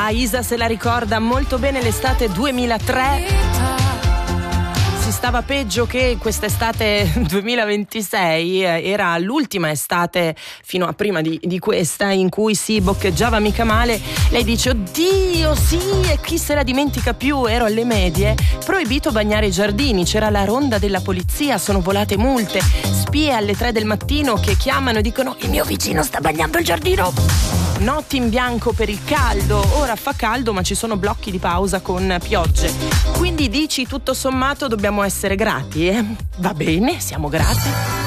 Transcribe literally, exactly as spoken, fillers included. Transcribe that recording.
Ah, Isa se la ricorda molto bene, l'estate duemilatré. Si stava peggio che quest'estate duemilaventisei, era l'ultima estate fino a prima di, di questa in cui si boccheggiava mica male. Lei dice: oddio sì, e chi se la dimentica più, ero alle medie, proibito bagnare i giardini, c'era la ronda della polizia, sono volate multe, spie alle tre del mattino che chiamano e dicono: il mio vicino sta bagnando il giardino. Notti in bianco per il caldo, ora fa caldo ma ci sono blocchi di pausa con piogge, quindi dici tutto sommato dobbiamo essere grati, eh? Va bene, siamo grati.